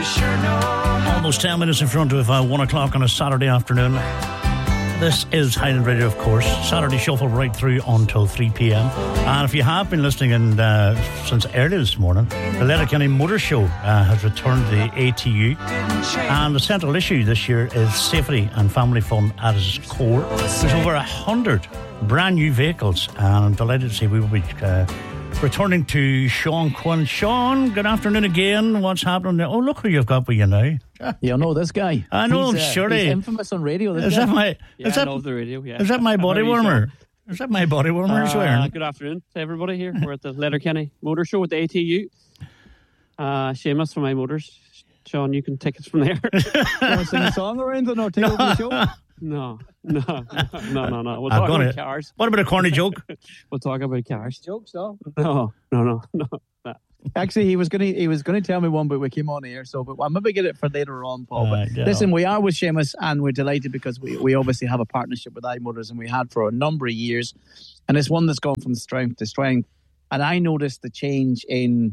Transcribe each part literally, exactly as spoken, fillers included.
Almost ten minutes in front of uh, one o'clock on a Saturday afternoon. This is Highland Radio, of course. Saturday Shuffle right through until three p.m. And if you have been listening in, uh, since early this morning, the Letterkenny Motor Show uh, has returned to the A T U. And the central issue this year is safety and family fun at its core. There's over a hundred brand new vehicles. And I'm delighted to say we will be uh, returning to Sean Quinn. Sean, good afternoon again. What's happening there? Oh, look who you've got with you now. You know this guy. I know, he's, uh, surely. He's infamous on radio. This is guy. that my? Yeah, is that, I love the radio. Yeah. Is that my body warmer? Is that my body warmer? Uh, wearing? good afternoon to everybody here. We're at the Letterkenny Motor Show at the A T U. Uh, Seamus from My Motors. Sean, you can take it from there. Want to sing a song around it or take over the show? No, no, no, no, no. We'll I'm talk gonna, about cars. What about a corny joke? We'll talk about cars. Jokes, though. No, no, no, no. no. Actually, he was going to he was going to tell me one, but we came on air, so but I'll maybe get it for later on, Paul. Uh, but yeah. listen, we are with Seamus, and we're delighted because we, we obviously have a partnership with iMotors, and we had for a number of years, and it's one that's gone from strength to strength. And I noticed the change in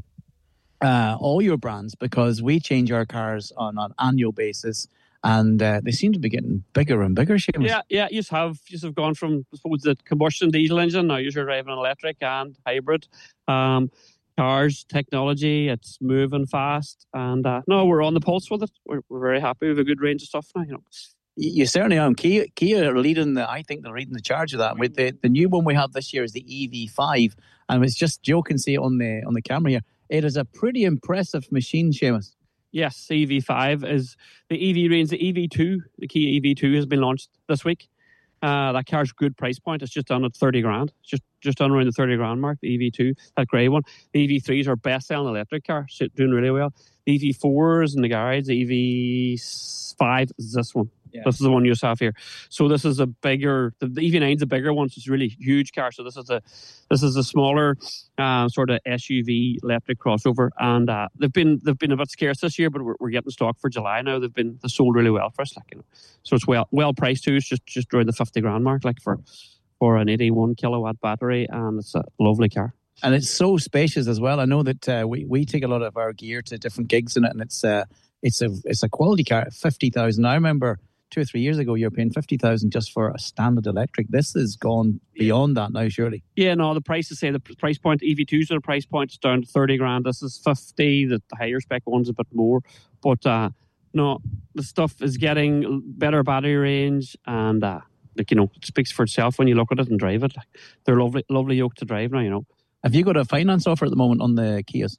uh, all your brands because we change our cars on an annual basis. And uh, they seem to be getting bigger and bigger, Seamus. Yeah, yeah. You have you have gone from I suppose the combustion diesel engine. Now you're driving an electric and hybrid. Um, cars, technology, it's moving fast, and uh, no, we're on the pulse with it. We're, we're very happy. We have a good range of stuff now. You know, you certainly are. Kia, Kia are leading the. I think they're leading the charge of that. With the the new one we have this year is the E V five, and it's just Joe can see it on the on the camera here. It is a pretty impressive machine, Seamus. Yes, E V five is the E V range. The E V two, the Kia E V two has been launched this week. Uh, that car's good price point. It's just done at thirty grand. It's just just done around the thirty grand mark. The E V two, that grey one. The E V three is our best selling electric car, so doing really well. The E V four is in the garage. The E V five is this one. Yeah. This is the one you have here. So this is a bigger. The, the E V nine is a bigger one. So it's a really huge car. So this is a this is a smaller uh, sort of S U V electric crossover, and uh, they've been they've been a bit scarce this year, but we're, we're getting stock for July now. They've been they sold really well for us, like you know. So it's well well priced too. It's just just around the fifty grand mark, like for for an eighty-one kilowatt battery, and it's a lovely car. And it's so spacious as well. I know that uh, we we take a lot of our gear to different gigs in it, and it's uh, it's a it's a quality car. Fifty thousand. I remember. Two or three years ago, you were paying fifty thousand just for a standard electric. This has gone beyond that now, surely. Yeah, no, the price to say the price point E V twos are the price point is down to thirty grand. This is fifty. The, the higher spec one's a bit more, but uh, no, the stuff is getting better battery range, and uh, like you know, it speaks for itself when you look at it and drive it. Like, they're lovely, lovely yoke to drive now. You know. Have you got a finance offer at the moment on the Kias?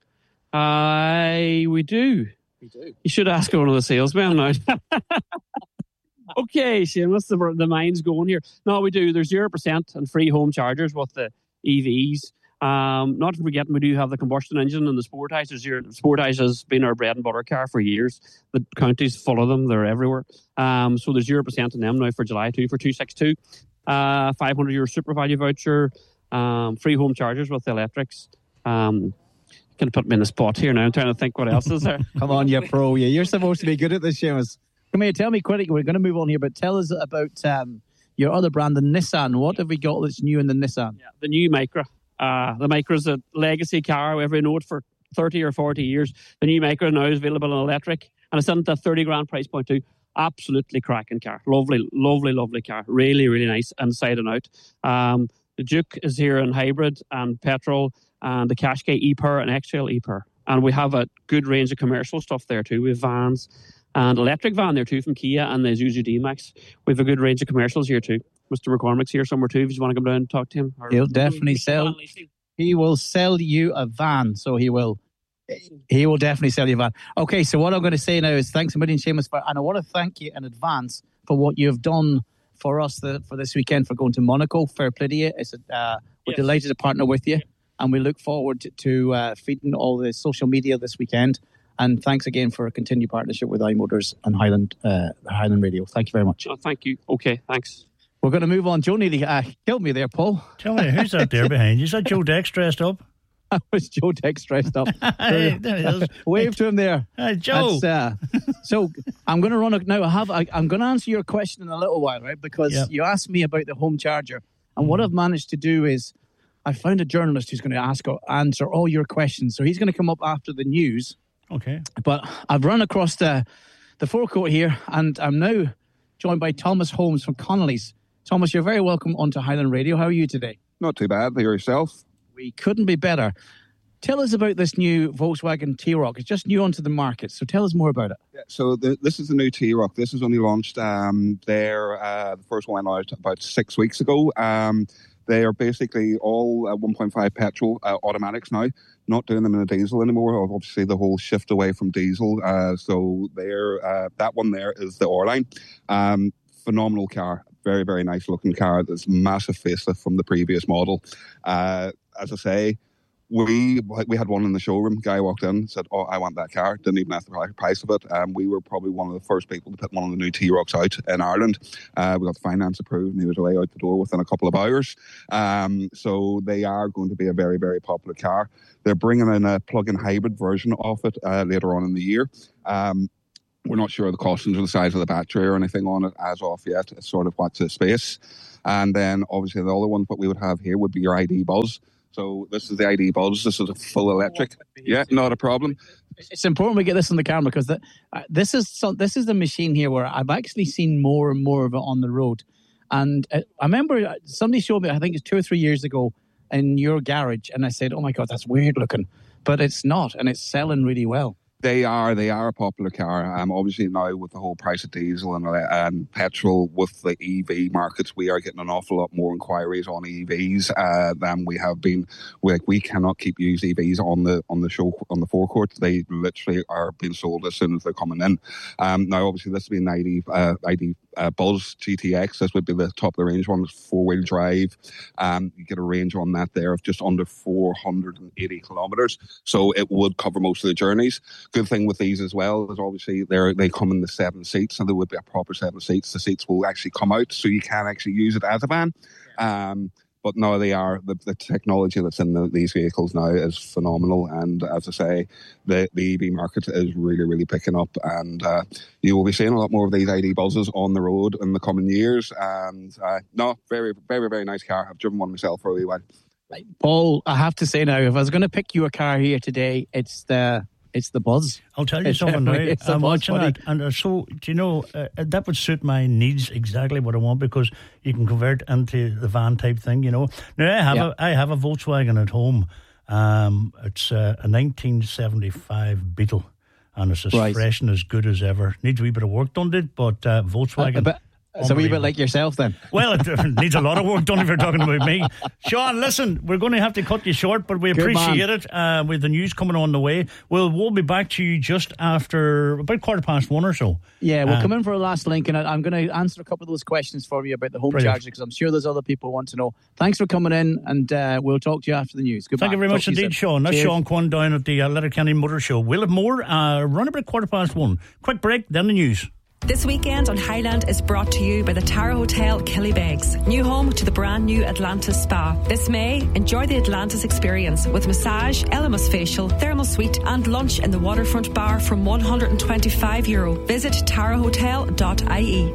I uh, we do. We do. You should ask one of the salesmen now. Okay, Seamus, the, the mind's going here. No, we do. There's zero percent and free home chargers with the E Vs. Um, not forgetting, we do have the combustion engine and the Sportage. There's zero, Sportage has been our bread and butter car for years. The county's full of them. They're everywhere. Um, so there's zero percent in them now for July too, for two sixty-two. Uh, five hundred euro super value voucher. Um, free home chargers with the electrics. Um, Can put me in the spot here now. I'm trying to think what else is there. Come on, you pro. Yeah, you're supposed to be good at this, Seamus. Come here, tell me quickly. We're going to move on here, but tell us about um, your other brand, the Nissan. What have we got that's new in the Nissan? Yeah, the new Micra. Uh, the Micra is a legacy car. We've known it for thirty or forty years. The new Micra now is available in electric, and it's in at the thirty grand price point too. Absolutely cracking car. Lovely, lovely, lovely car. Really, really nice inside and out. Um, the Duke is here in hybrid and petrol, and the Qashqai E-Power and X-Trail E-Power. And we have a good range of commercial stuff there too. We have vans and electric van there too from Kia and the Isuzu D-Max. We have a good range of commercials here too. Mister McCormick's here somewhere too if you want to come down and talk to him. He'll definitely sell. He will sell you a van, so he will. He will definitely sell you a van. Okay, so what I'm going to say now is thanks a million, Seamus, for, and I want to thank you in advance for what you have done for us the, for this weekend, for going to Monaco. Fair play to you. It's a, uh, we're yes. delighted to partner with you, and we look forward to, to uh, feeding all the social media this weekend. And thanks again for a continued partnership with iMotors and Highland uh, Highland Radio. Thank you very much. Oh, thank you. Okay, thanks. We're going to move on. Joe nearly uh, killed me there, Paul. Tell me, who's that there behind you? Is that Joe Dex dressed up? That was Joe Dex dressed up. Hey, there he is. Wave to him there. Hey, Joe. Uh, so I'm going to run now. I have. I, I'm going to answer your question in a little while, right? Because yep. you asked me about the home charger, and what I've managed to do is I found a journalist who's going to ask answer all your questions. So he's going to come up after the news. Okay. But I've run across the, the forecourt here, and I'm now joined by Thomas Holmes from Connolly's. Thomas, you're very welcome onto Highland Radio. How are you today? Not too bad. Yourself? We couldn't be better. Tell us about this new Volkswagen T-Roc. It's just new onto the market, so tell us more about it. Yeah, so the, this is the new T-Roc. This is only launched um, there. Uh, the first one went out about six weeks ago. Um, they are basically all uh, one point five petrol uh, automatics now. Not doing them in a diesel anymore. Obviously, the whole shift away from diesel. Uh, so there, uh, that one there is the R-Line. Um, phenomenal car. Very, very nice looking car. There's massive facelift from the previous model. Uh, as I say, we we had one in the showroom. Guy walked in, said, "Oh, I want that car." Didn't even ask the price of it. Um, we were probably one of the first people to put one of the new T-Rocs out in Ireland. Uh, we got the finance approved, and he was away out the door within a couple of hours. Um, so they are going to be a very, very popular car. They're bringing in a plug-in hybrid version of it uh, later on in the year. Um, We're not sure of the costings or the size of the battery or anything on it as of yet. It's sort of what's the space. And then obviously the other one that we would have here would be your I D Buzz. So this is the I D Buzz. This is a full electric. Yeah, not a problem. It's important we get this on the camera because the, uh, this is so, this is the machine here where I've actually seen more and more of it on the road. And uh, I remember somebody showed me, I think it's two or three years ago, in your garage, and I said, "Oh my God, that's weird looking," but it's not, and it's selling really well. They are they are a popular car. Um, obviously now with the whole price of diesel and, and petrol with the E V markets, we are getting an awful lot more inquiries on E Vs uh, than we have been. We, we cannot keep used E Vs on the on the show on the forecourt. They literally are being sold as soon as they're coming in. Um, now obviously this would be an I D uh, I D uh, Buzz G T X. This would be the top of the range one. It's four wheel drive. Um, you get a range on that there of just under four hundred eighty kilometers. So it would cover most of the journeys. Good thing with these as well is obviously they they come in the seven seats, and there would be a proper seven seats. The seats will actually come out, so you can actually use it as a van. Um, but no, they are the, the technology that's in the, these vehicles now is phenomenal. And as I say, the, the E V market is really, really picking up, and uh, you will be seeing a lot more of these I D Buzzes on the road in the coming years. And uh, no, very, very, very nice car. I've driven one myself for a wee while. Paul, I have to say now, if I was going to pick you a car here today, it's the It's the Buzz. I'll tell you it's something now. I'm buzz, watching buddy. that, and uh, so do you know uh, that would suit my needs exactly what I want, because you can convert into the van type thing. You know, now I have yeah. a I have a Volkswagen at home. Um, it's uh, a nineteen seventy-five Beetle, and it's as right. fresh and as good as ever. Needs a wee bit of work done to it, but uh, Volkswagen. Uh, but- It's a wee bit like yourself then. Well, it needs a lot of work done if you're talking about me. Sean, listen, we're going to have to cut you short, but we Good appreciate man. it. Uh, with the news coming on the way, we'll, we'll be back to you just after about quarter past one or so. Yeah, we'll uh, come in for a last link, and I, I'm going to answer a couple of those questions for you about the home Brilliant. charger, because I'm sure there's other people who want to know. Thanks for coming in, and uh, we'll talk to you after the news. Goodbye. Thank you very Talk much to you indeed, soon. Sean. That's Cheers. Sean Quinn down at the uh, Letterkenny Motor Show. We'll have more uh, run about quarter past one. Quick break, then the news. This weekend on Highland is brought to you by the Tara Hotel Killybegs, new home to the brand new Atlantis Spa. This May, enjoy the Atlantis experience with massage, Elemis facial, thermal suite and lunch in the waterfront bar from one hundred twenty-five euro. Visit tara hotel dot I E.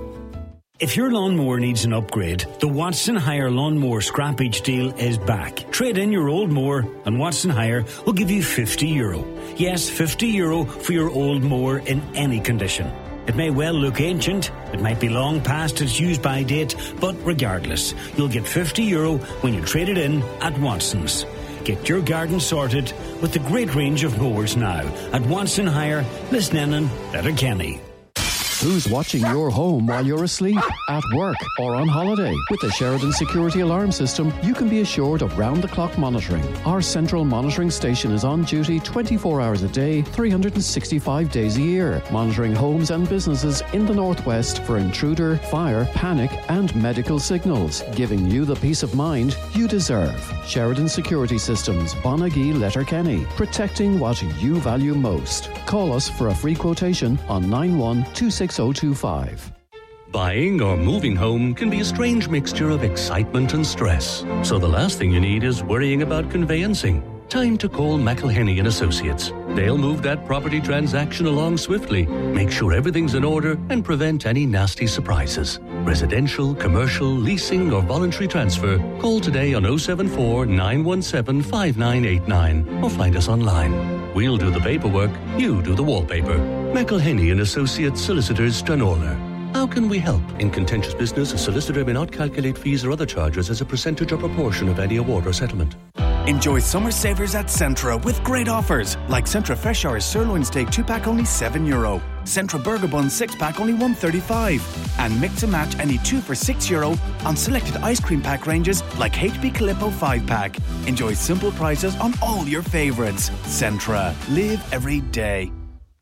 If your lawnmower needs an upgrade, the Watson Hire Lawnmower Scrappage deal is back. Trade in your old mower and Watson Hire will give you fifty euro. Yes, fifty euro for your old mower in any condition. It may well look ancient, it might be long past its use-by date, but regardless, you'll get fifty euro when you trade it in at Watson's. Get your garden sorted with the great range of mowers now at Watson Hire, Lisnenan, Letterkenny. Who's watching your home while you're asleep, at work, or on holiday? With the Sheridan Security Alarm System, you can be assured of round-the-clock monitoring. Our central monitoring station is on duty twenty-four hours a day, three hundred sixty-five days a year, monitoring homes and businesses in the northwest for intruder, fire, panic, and medical signals, giving you the peace of mind you deserve. Sheridan Security Systems, Bonagee, Letterkenny, protecting what you value most. Call us for a free quotation on nine one two six zero two five. Buying or moving home can be a strange mixture of excitement and stress. So the last thing you need is worrying about conveyancing. Time to call McElhenney and Associates. They'll move that property transaction along swiftly, make sure everything's in order, and prevent any nasty surprises. Residential, commercial, leasing, or voluntary transfer. Call today on oh seven four, nine one seven, five nine eight nine or find us online. We'll do the paperwork, you do the wallpaper. McElhenney and Associates Solicitors, Stranorlar. How can we help? In contentious business, a solicitor may not calculate fees or other charges as a percentage or proportion of any award or settlement. Enjoy summer savers at Centra with great offers, like Centra Fresh Irish Sirloin Steak two pack only seven euro, Centra Burger Bun six pack only one thirty-five, and mix and match any two for six euro on selected ice cream pack ranges like H B Calippo five pack. Enjoy simple prices on all your favourites. Centra. Live every day.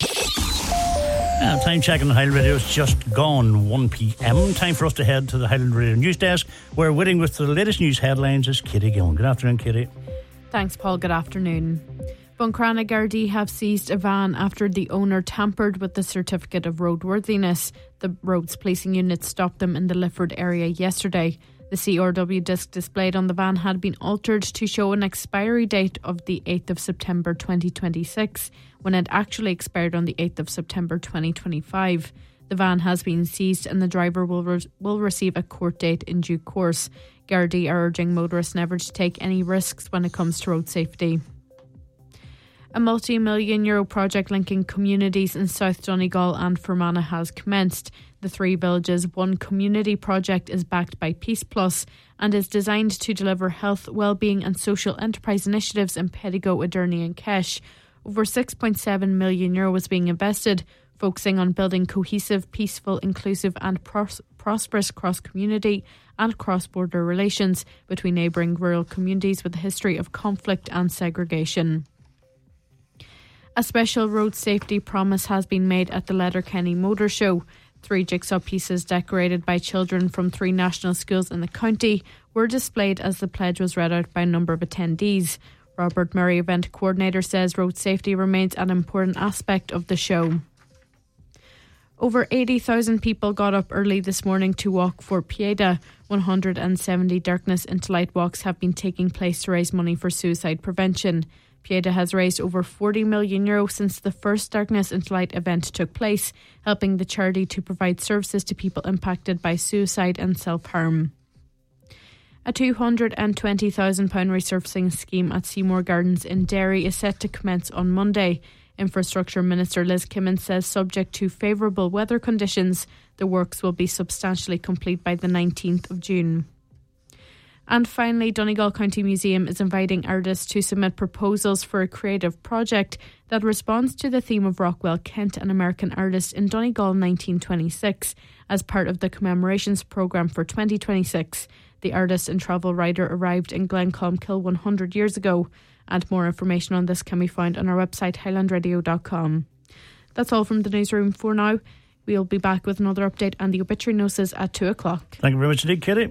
Uh, time check on the Highland Radio is just gone one p.m. Time for us to head to the Highland Radio News Desk, where waiting with the latest news headlines is Katie Gillen. Good afternoon, Katie. Thanks, Paul. Good afternoon. Buncrana Gardaí have seized a van after the owner tampered with the certificate of roadworthiness. The roads policing unit stopped them in the Lifford area yesterday. The C R W disc displayed on the van had been altered to show an expiry date of the eighth of September twenty twenty-six, when it actually expired on the eighth of September twenty twenty-five. The van has been seized and the driver will re- will receive a court date in due course. Gardaí are urging motorists never to take any risks when it comes to road safety. A multi-million euro project linking communities in South Donegal and Fermanagh has commenced. The Three Villages One Community project is backed by Peace Plus and is designed to deliver health, wellbeing and social enterprise initiatives in Pedigo, Aderney and Kesh. Over six point seven million euro is being invested, focusing on building cohesive, peaceful, inclusive and pros- prosperous cross-community and cross-border relations between neighbouring rural communities with a history of conflict and segregation. A special road safety promise has been made at the Letterkenny Motor Show. Three jigsaw pieces decorated by children from three national schools in the county were displayed as the pledge was read out by a number of attendees. Robert Murray, event coordinator, says road safety remains an important aspect of the show. Over eighty thousand people got up early this morning to walk for Pieta. one hundred seventy Darkness into Light walks have been taking place to raise money for suicide prevention. Pieta has raised over forty million euro since the first Darkness into Light event took place, helping the charity to provide services to people impacted by suicide and self-harm. A two hundred twenty thousand pounds resurfacing scheme at Seymour Gardens in Derry is set to commence on Monday. Infrastructure Minister Liz Kimmins says subject to favourable weather conditions, the works will be substantially complete by the nineteenth of June. And finally, Donegal County Museum is inviting artists to submit proposals for a creative project that responds to the theme of Rockwell Kent, an American artist in Donegal nineteen twenty-six, as part of the commemorations programme for twenty twenty-six. The artist and travel writer arrived in Glencalmkill one hundred years ago, and more information on this can be found on our website highland radio dot com. That's all from the newsroom for now. We'll be back with another update on the obituary notices at two o'clock. Thank you very much indeed, Katie.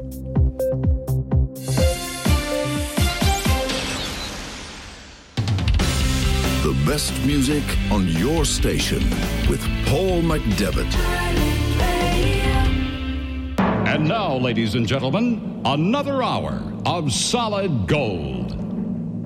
The best music on your station with Paul McDevitt. And now, ladies and gentlemen, another hour of solid gold.